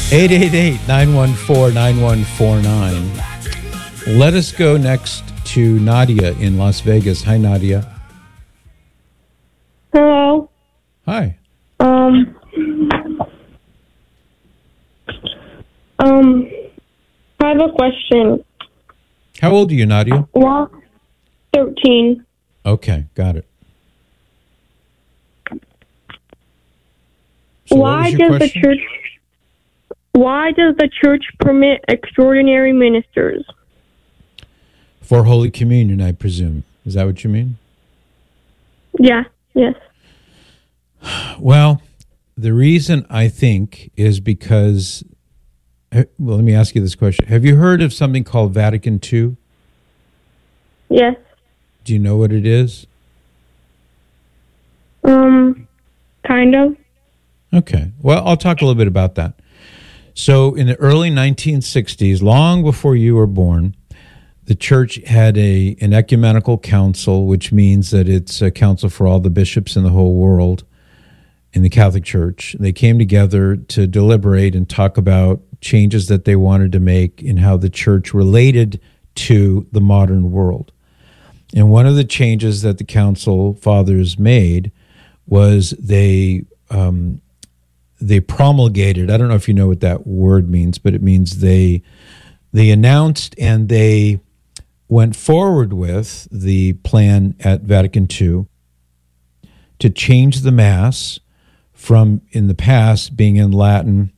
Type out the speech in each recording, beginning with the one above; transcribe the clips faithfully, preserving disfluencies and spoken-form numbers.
eight eight eight, nine one four, nine one four nine. Let us go next to Nadia in Las Vegas. Hi, Nadia. Hello. Hi. Um. Um. I have a question. How old are you, Nadia? Well, thirteen. Okay, got it. So why does question? the church? Why does the church permit extraordinary ministers? For Holy Communion, I presume. Is that what you mean? Yeah. Yes. Well, the reason I think is because. Well, let me ask you this question. Have you heard of something called Vatican Two? Yes. Do you know what it is? Um, kind of. Okay. Well, I'll talk a little bit about that. So in the early nineteen sixties, long before you were born, the church had a an ecumenical council, which means that it's a council for all the bishops in the whole world in the Catholic Church. They came together to deliberate and talk about changes that they wanted to make in how the church related to the modern world. And one of the changes that the council fathers made was they um, they promulgated. I don't know if you know what that word means, but it means they they announced and they went forward with the plan at Vatican Two to change the Mass from, in the past, being in Latin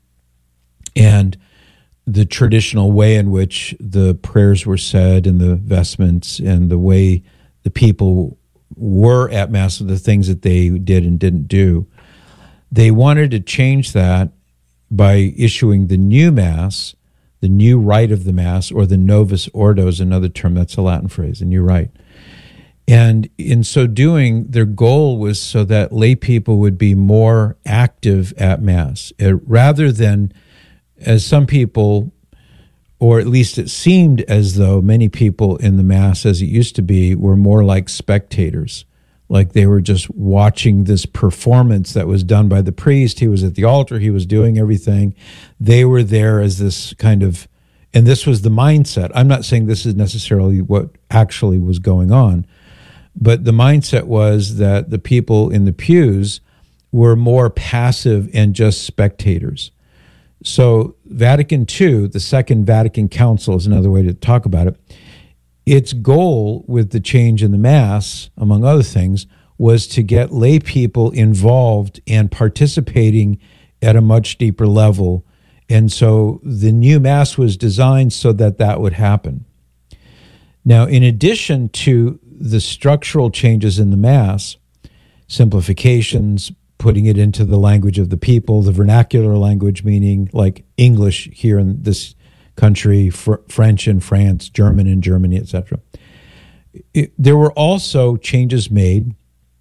and the traditional way in which the prayers were said and the vestments and the way the people were at Mass, the things that they did and didn't do. They wanted to change that by issuing the new Mass, the new rite of the Mass, or the Novus Ordo is another term. That's a Latin phrase, the new rite. And in so doing, their goal was so that lay people would be more active at Mass, uh, rather than, as some people, or at least it seemed as though many people in the Mass, as it used to be, were more like spectators. Like they were just watching this performance that was done by the priest. He was at the altar. He was doing everything. They were there as this kind of, and this was the mindset. I'm not saying this is necessarily what actually was going on, but the mindset was that the people in the pews were more passive and just spectators. So Vatican Two, the Second Vatican Council is another way to talk about it. Its goal with the change in the Mass, among other things, was to get lay people involved and participating at a much deeper level. And so the new Mass was designed so that that would happen. Now, in addition to the structural changes in the Mass, simplifications, putting it into the language of the people, the vernacular language, meaning like English here in this country, fr- French in France, German in Germany, et cetera. There were also changes made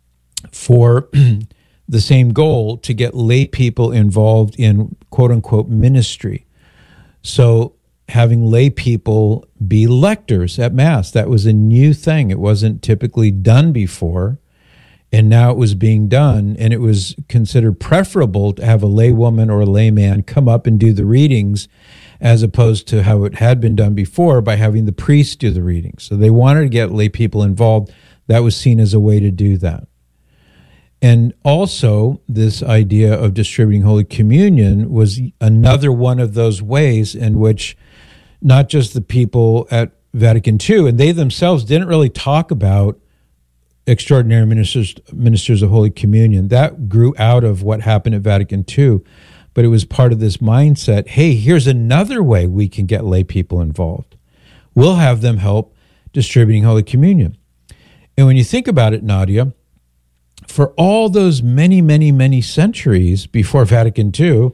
for the same goal to get lay people involved in quote-unquote ministry. So having lay people be lectors at Mass, that was a new thing. It wasn't typically done before. And now it was being done, and it was considered preferable to have a laywoman or a layman come up and do the readings as opposed to how it had been done before by having the priest do the readings. So they wanted to get lay people involved. That was seen as a way to do that. And also, this idea of distributing Holy Communion was another one of those ways in which not just the people at Vatican Two, and they themselves didn't really talk about extraordinary ministers ministers of Holy Communion. That grew out of what happened at Vatican Two, but it was part of this mindset, hey, here's another way we can get lay people involved. We'll have them help distributing Holy Communion. And when you think about it, Nadia, for all those many, many, many centuries before Vatican Two,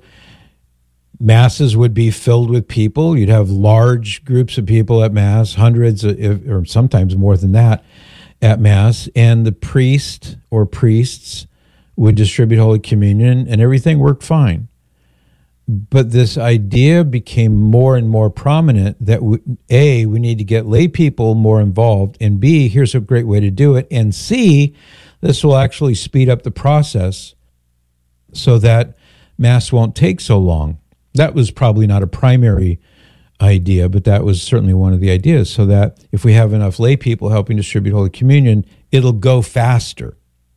Masses would be filled with people. You'd have large groups of people at Mass, hundreds, or sometimes more than that, at Mass, and the priest or priests would distribute Holy Communion, and everything worked fine. But this idea became more and more prominent that, we, A, we need to get lay people more involved, and B, here's a great way to do it, and C, this will actually speed up the process so that Mass won't take so long. That was probably not a primary idea, but that was certainly one of the ideas, so that if we have enough lay people helping distribute Holy Communion, it'll go faster.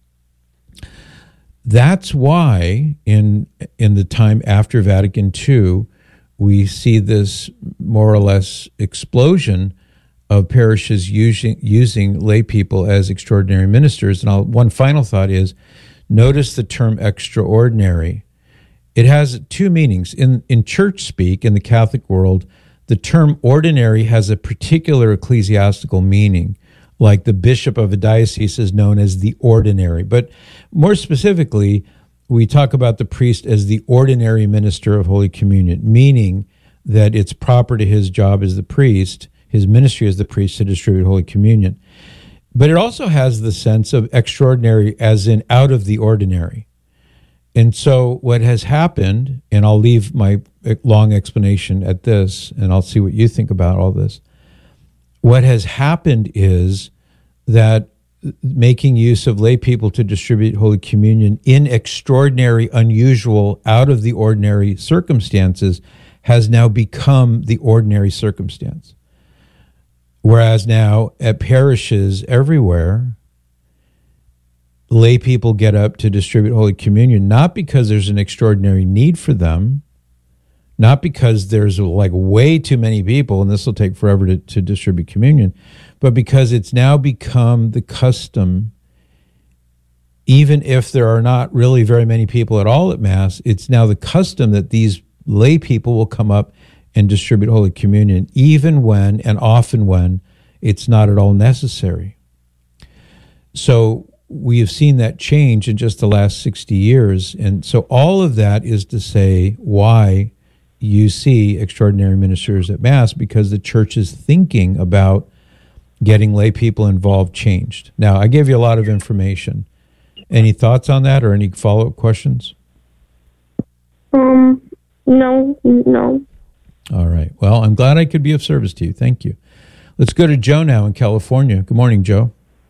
That's why in in the time after Vatican Two, we see this more or less explosion of parishes using using lay people as extraordinary ministers. And I'll, one final thought is, notice the term extraordinary. It has two meanings. In in church speak, in the Catholic world, the term ordinary has a particular ecclesiastical meaning, like the bishop of a diocese is known as the ordinary. But more specifically, we talk about the priest as the ordinary minister of Holy Communion, meaning that it's proper to his job as the priest, his ministry as the priest, to distribute Holy Communion. But it also has the sense of extraordinary as in out of the ordinary. And so what has happened, and I'll leave my long explanation at this, and I'll see what you think about all this. What has happened is that making use of lay people to distribute Holy Communion in extraordinary, unusual, out of the ordinary circumstances has now become the ordinary circumstance. Whereas now at parishes everywhere, lay people get up to distribute Holy Communion, not because there's an extraordinary need for them, not because there's like way too many people and this will take forever to, to distribute communion, but because it's now become the custom, even if there are not really very many people at all at Mass, it's now the custom that these lay people will come up and distribute Holy Communion, even when and often when it's not at all necessary. So we have seen that change in just the last sixty years. And so all of that is to say why you see extraordinary ministers at Mass, because the church is thinking about getting lay people involved changed. Now, I gave you a lot of information. Any thoughts on that or any follow-up questions? Um, no, no. All right. Well, I'm glad I could be of service to you. Thank you. Let's go to Joe now in California. Good morning, Joe.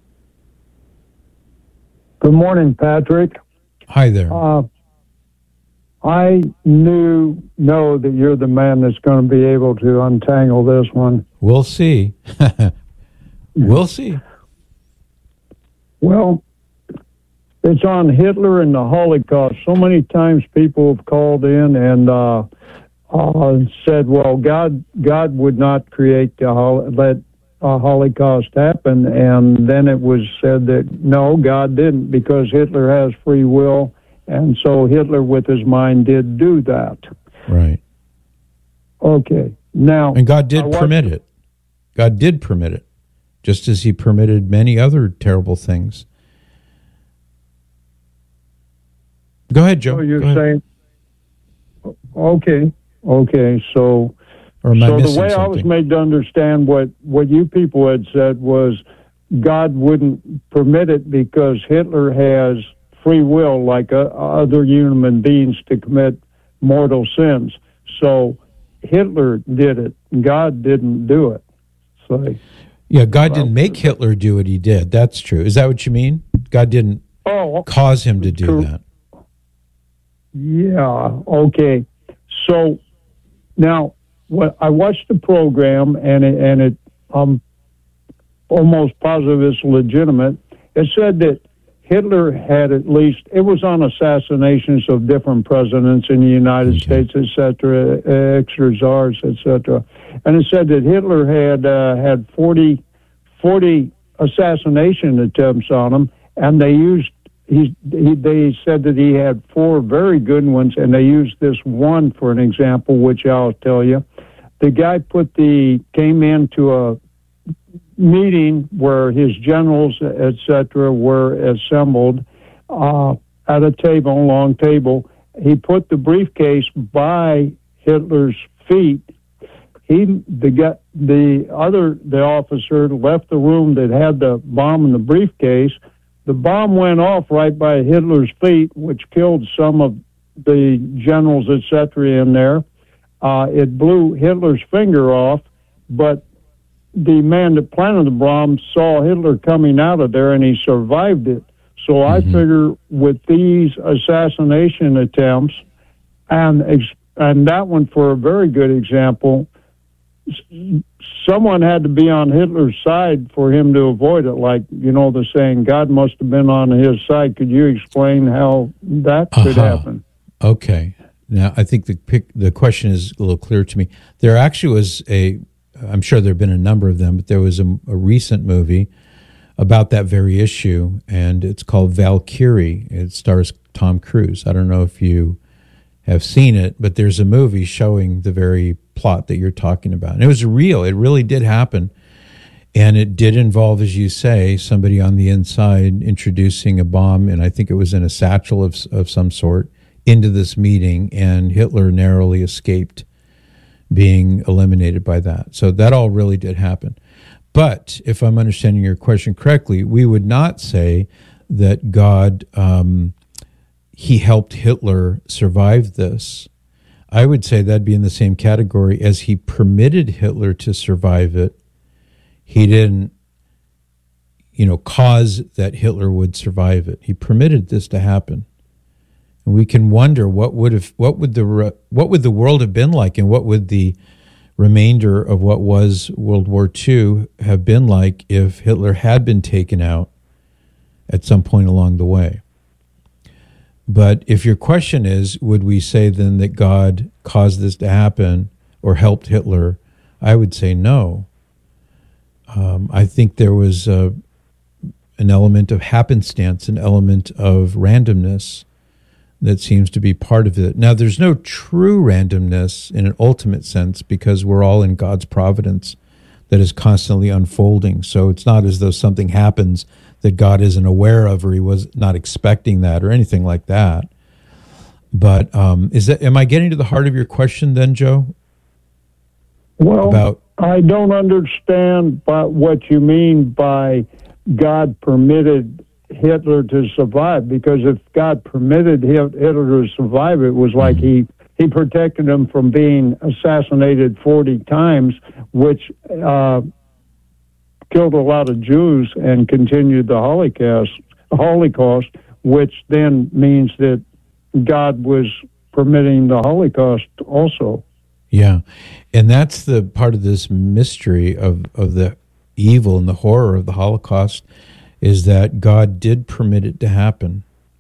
Good morning, Patrick. Hi there. Uh, I knew, know that you're the man that's going to be able to untangle this one. We'll see. We'll see. Well, it's on Hitler and the Holocaust. So many times people have called in and uh, uh, said, well, God God would not create the hol- let a Holocaust happen. And then it was said that, no, God didn't, because Hitler has free will. And so Hitler, with his mind, did do that. Right. Okay. Now, and God did permit it. God did permit it, just as he permitted many other terrible things. Go ahead, Joe. So you're Go saying, ahead. okay, okay. So, or am I so the way something? I was made to understand what, what you people had said was God wouldn't permit it because Hitler has free will, like uh, other human beings, to commit mortal sins. So Hitler did it. God didn't do it. So, yeah, God didn't make Hitler do what he did. That's true. Is that what you mean? God didn't oh, cause him to do true. that. Yeah, okay. So now, what I watched the program, and it, and it, I'm almost positive it's legitimate. It said that Hitler had at least, it was on assassinations of different presidents in the United okay. States, et cetera, extra czars, et cetera. And it said that Hitler had uh, had forty, forty assassination attempts on him, and they used, he, he, they said that he had four very good ones, and they used this one for an example, which I'll tell you. The guy put the, came into a meeting where his generals, et cetera, were assembled uh, at a table, a long table. He put the briefcase by Hitler's feet. He, the guy, the other, the officer left the room that had the bomb in the briefcase. The bomb went off right by Hitler's feet, which killed some of the generals, et cetera, in there. Uh, it blew Hitler's finger off, but the man that planted the bomb saw Hitler coming out of there, and he survived it. So mm-hmm. I figure with these assassination attempts and ex- and that one for a very good example. Someone had to be on Hitler's side for him to avoid it. Like, you know, the saying, God must have been on his side. Could you explain how that could uh-huh. happen? Okay. Now, I think the pic, the question is a little clearer to me. There actually was a, I'm sure there have been a number of them, but there was a, a recent movie about that very issue, and it's called Valkyrie. It stars Tom Cruise. I don't know if you have seen it, but there's a movie showing the very plot that you're talking about. And it was real. It really did happen. And it did involve, as you say, somebody on the inside introducing a bomb, and I think it was in a satchel of, of some sort, into this meeting, and Hitler narrowly escaped being eliminated by that. So that all really did happen. But if I'm understanding your question correctly, we would not say that God, um, he helped Hitler survive this. I would say that'd be in the same category as he permitted Hitler to survive it. He didn't, you know, cause that Hitler would survive it. He permitted this to happen. And we can wonder what would have, what would the, what would the world have been like, and what would the remainder of what was World War Two have been like if Hitler had been taken out at some point along the way. But if your question is, would we say then that God caused this to happen or helped Hitler, I would say no. Um, I think there was a, an element of happenstance, an element of randomness that seems to be part of it. Now, there's no true randomness in an ultimate sense, because we're all in God's providence that is constantly unfolding. So it's not as though something happens that God isn't aware of, or he was not expecting that, or anything like that. But um, is that, am I getting to the heart of your question then, Joe? Well, About, I don't understand by what you mean by God permitted Hitler to survive, because if God permitted Hitler to survive, it was like he, he protected him from being assassinated forty times, which uh, killed a lot of Jews and continued the Holocaust, Holocaust, which then means that God was permitting the Holocaust also. Yeah, and that's the part of this mystery of, of the evil and the horror of the Holocaust, is that God did permit it to happen.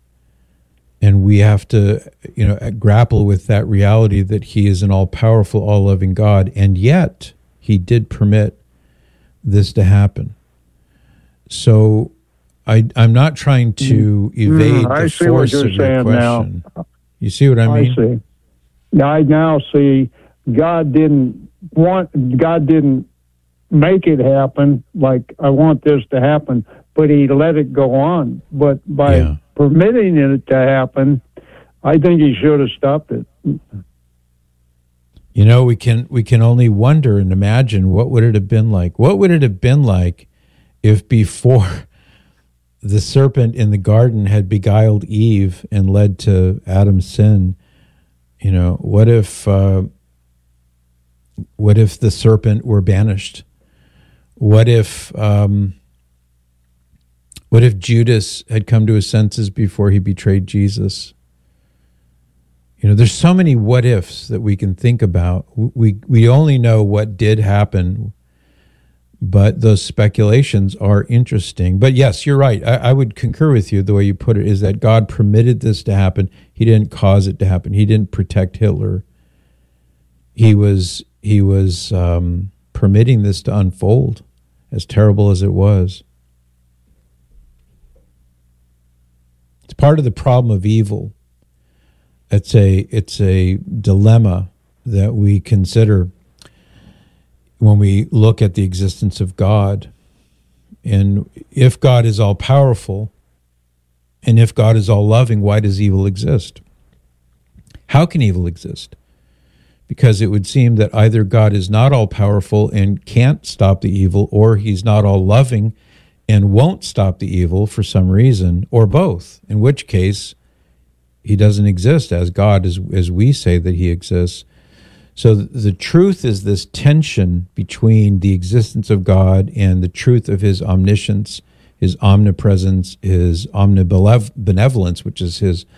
And we have to, you know, grapple with that reality that he is an all-powerful, all-loving God, and yet he did permit this to happen. So I, I'm not trying to evade mm, the force of your question. Now. You see what I mean? I see. I now see God didn't want, God didn't make it happen like I want this to happen, but he let it go on. But by yeah. permitting it to happen, I think he should have stopped it. You know, we can we can only wonder and imagine, what would it have been like? What would it have been like if before the serpent in the garden had beguiled Eve and led to Adam's sin? You know, what if uh, what if the serpent were banished? What if um, what if Judas had come to his senses before he betrayed Jesus? You know, there's so many what ifs that we can think about. We we only know what did happen, but those speculations are interesting. But yes, you're right. I, I would concur with you. The way you put it is that God permitted this to happen. He didn't cause it to happen. He didn't protect Hitler. He was he was um, permitting this to unfold, as terrible as it was. It's part of the problem of evil. It's a it's a dilemma that we consider when we look at the existence of God. And if God is all powerful, and if God is all loving, why does evil exist? How can evil exist? Because it would seem that either God is not all powerful and can't stop the evil, or he's not all loving and won't stop the evil for some reason, or both, in which case he doesn't exist as God, as, as we say that he exists. So the truth is this tension between the existence of God and the truth of his omniscience, his omnipresence, his omnibenevolence, which is his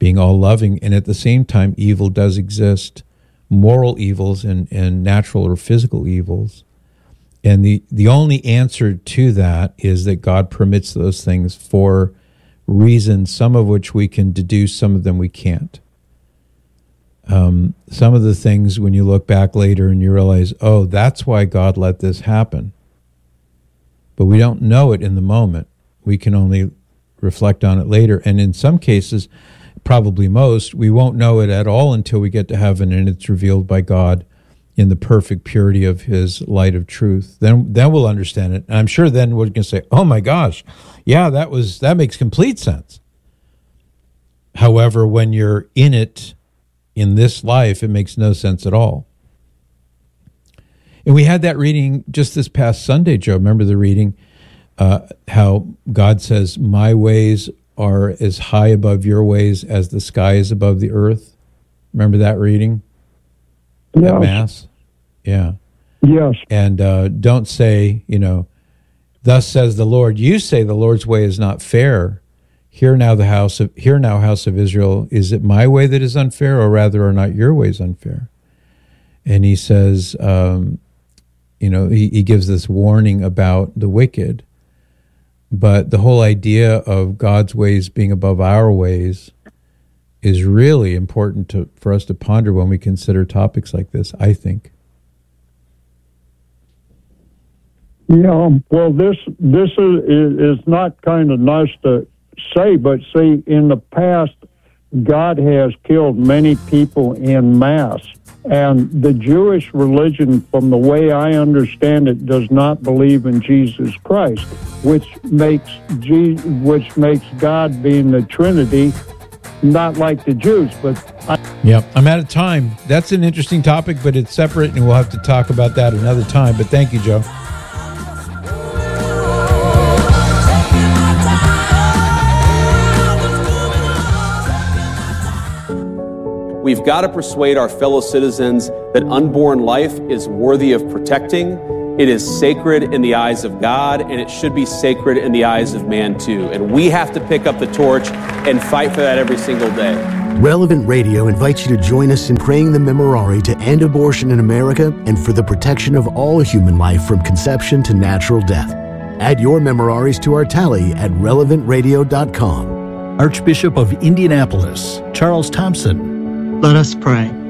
being all loving, and at the same time, evil does exist, moral evils and, and natural or physical evils. And the, the only answer to that is that God permits those things for reasons, some of which we can deduce, some of them we can't. Um, some of the things, when you look back later and you realize, oh, that's why God let this happen. But we don't know it in the moment. We can only reflect on it later. And in some cases, probably most, we won't know it at all until we get to heaven and it's revealed by God in the perfect purity of his light of truth. Then then we'll understand it. And I'm sure then we're going to say, oh my gosh, yeah, that was that makes complete sense. However, when you're in it in this life, it makes no sense at all. And we had that reading just this past Sunday, Joe. Remember the reading? Uh, how God says, my ways are as high above your ways as the sky is above the earth. Remember that reading? Yes. At Mass? Yeah. Yes. And uh, don't say, you know, thus says the Lord. You say the Lord's way is not fair. Hear now, the house of hear now, house of Israel. Is it my way that is unfair, or rather are not your ways unfair? And he says, um, you know, he, he gives this warning about the wicked. But the whole idea of God's ways being above our ways is really important to, for us to ponder when we consider topics like this, I think. Yeah, well, this this is, is not kind of nice to say, but see, in the past, God has killed many people in mass. And the Jewish religion, from the way I understand it, does not believe in Jesus Christ, which makes Je- which makes God, being the Trinity, not like the Jews. But I- Yep, I'm out of time. That's an interesting topic, but it's separate, and we'll have to talk about that another time. But thank you, Joe. We've got to persuade our fellow citizens that unborn life is worthy of protecting. It is sacred in the eyes of God, and it should be sacred in the eyes of man too. And we have to pick up the torch and fight for that every single day. Relevant Radio invites you to join us in praying the Memorare to end abortion in America and for the protection of all human life from conception to natural death. Add your Memoraries to our tally at relevant radio dot com. Archbishop of Indianapolis, Charles Thompson. Let us pray.